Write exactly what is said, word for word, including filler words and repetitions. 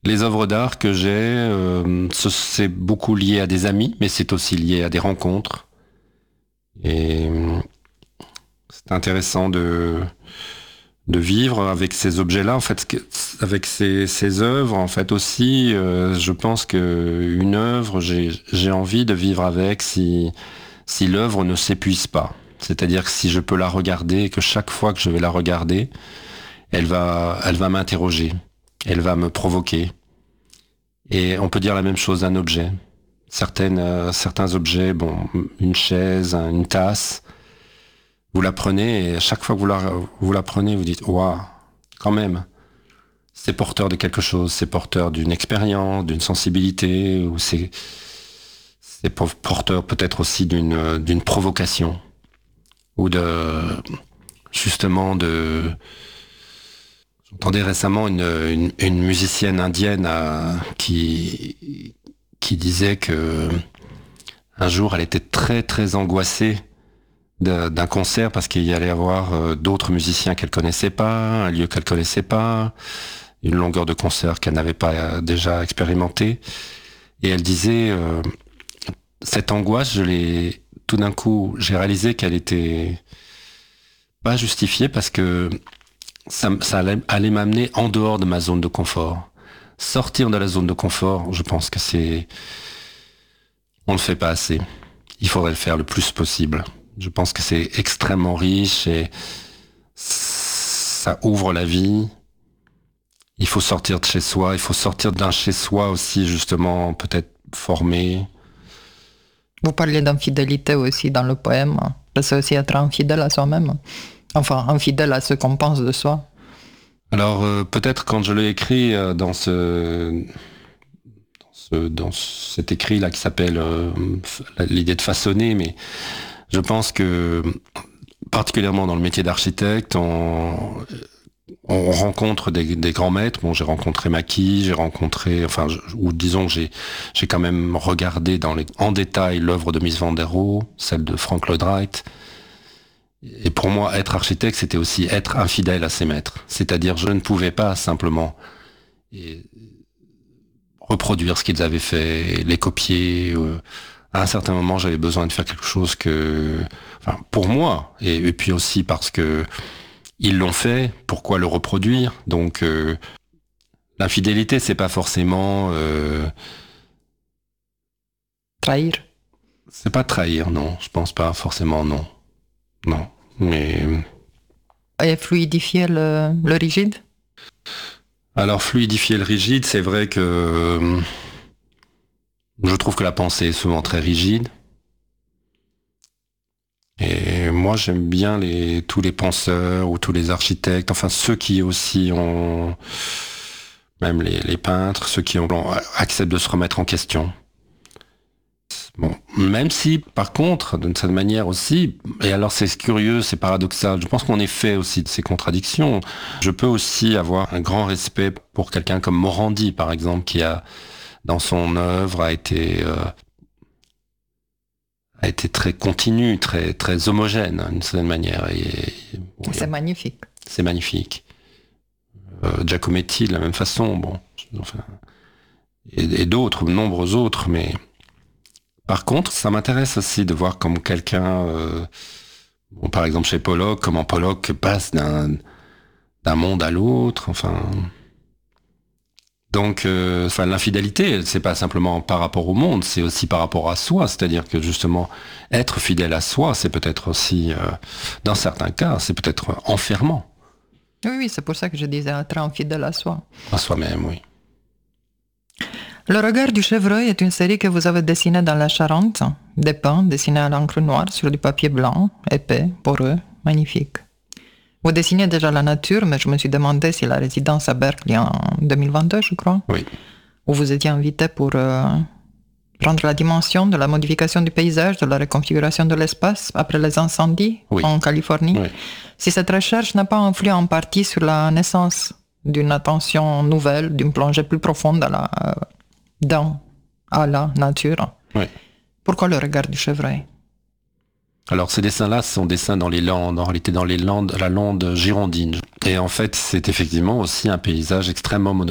Les œuvres d'art que j'ai, euh, ce- c'est beaucoup lié à des amis, mais c'est aussi lié à des rencontres. Et euh, c'est intéressant de de vivre avec ces objets-là, en fait, que- avec ces, ces œuvres, en fait aussi, euh, je pense que une œuvre, j'ai j'ai envie de vivre avec si si l'œuvre ne s'épuise pas. C'est-à-dire que si je peux la regarder, et que chaque fois que je vais la regarder, elle va elle va m'interroger, elle va me provoquer. Et on peut dire la même chose d'un objet. Certaines euh, certains objets, bon, une chaise, une tasse. Vous la prenez et à chaque fois que vous la, vous la prenez, vous dites waouh, quand même, c'est porteur de quelque chose, c'est porteur d'une expérience, d'une sensibilité, ou c'est c'est porteur peut-être aussi d'une d'une provocation, ou de justement de. J'entendais récemment une, une, une musicienne indienne euh, qui qui disait que un jour elle était très très angoissée d'un concert parce qu'il y allait avoir euh, d'autres musiciens qu'elle connaissait pas, un lieu qu'elle connaissait pas, une longueur de concert qu'elle n'avait pas euh, déjà expérimenté. Et elle disait, euh, cette angoisse, je l'ai, tout d'un coup, j'ai réalisé qu'elle était pas justifiée parce que ça, ça allait, allait m'amener en dehors de ma zone de confort. Sortir de la zone de confort, je pense que c'est, on le fait pas assez. Il faudrait le faire le plus possible. Je pense que c'est extrêmement riche et ça ouvre la vie. Il faut sortir de chez soi, il faut sortir d'un chez soi aussi, justement, peut-être formé. Vous parliez d'infidélité aussi dans le poème. C'est aussi être infidèle à soi-même. Enfin, infidèle à ce qu'on pense de soi. Alors, euh, peut-être quand je l'ai écrit euh, dans ce, dans ce, dans cet écrit-là qui s'appelle euh, l'idée de façonner, mais je pense que, particulièrement dans le métier d'architecte, on, on rencontre des, des grands maîtres. Bon, j'ai rencontré Mackie, j'ai rencontré, enfin, je, ou disons que j'ai, j'ai quand même regardé dans les, en détail l'œuvre de Mies van der Rohe, celle de Frank Lloyd Wright. Et pour moi, être architecte, c'était aussi être infidèle à ses maîtres. C'est-à-dire, je ne pouvais pas simplement et, reproduire ce qu'ils avaient fait, les copier. Euh, à un certain moment, j'avais besoin de faire quelque chose que, enfin, pour moi, et, et puis aussi parce que ils l'ont fait, pourquoi le reproduire? Donc, euh, l'infidélité, c'est pas forcément... Euh, Trahir. C'est pas trahir, non. Je pense pas forcément, non. Non, mais... Et fluidifier le, le rigide? Alors, fluidifier le rigide, c'est vrai que... Euh, je trouve que la pensée est souvent très rigide. Et moi, j'aime bien les, tous les penseurs ou tous les architectes, enfin ceux qui aussi ont... Même les, les peintres, ceux qui ont, acceptent de se remettre en question. Bon, même si, par contre, d'une certaine manière aussi, et alors c'est curieux, c'est paradoxal, je pense qu'on est fait aussi de ces contradictions. Je peux aussi avoir un grand respect pour quelqu'un comme Morandi, par exemple, qui a, dans son œuvre, a été, euh, a été très continu, très, très homogène, d'une certaine manière. Et, bon, c'est magnifique. C'est magnifique. Euh, Giacometti, de la même façon, bon, enfin, et, et d'autres, nombreux autres, mais par contre, ça m'intéresse aussi de voir comme quelqu'un, euh, bon, par exemple chez Pollock, comment Pollock passe d'un, d'un monde à l'autre, enfin. Donc, euh, enfin, l'infidélité, c'est pas simplement par rapport au monde, c'est aussi par rapport à soi. C'est-à-dire que justement, être fidèle à soi, c'est peut-être aussi, euh, dans certains cas, c'est peut-être enfermant. Oui, oui, c'est pour ça que je disais être infidèle à soi. À soi-même, oui. Le regard du chevreuil est une série que vous avez dessinée dans la Charente, des pins dessinés à l'encre noire sur du papier blanc, épais, poreux, magnifique. Vous dessinez déjà la nature, mais je me suis demandé si la résidence à Berkeley en deux mille vingt-deux, je crois, oui. où vous étiez invité pour euh, prendre la dimension de la modification du paysage, de la reconfiguration de l'espace après les incendies oui. en Californie, oui. si cette recherche n'a pas influé en partie sur la naissance d'une attention nouvelle, d'une plongée plus profonde à la... Euh, dans à la nature. Oui. Pourquoi le regard du chevreuil? Alors ces dessins-là sont dessins dans les Landes, en réalité dans les Landes, la lande girondine. Et en fait, c'est effectivement aussi un paysage extrêmement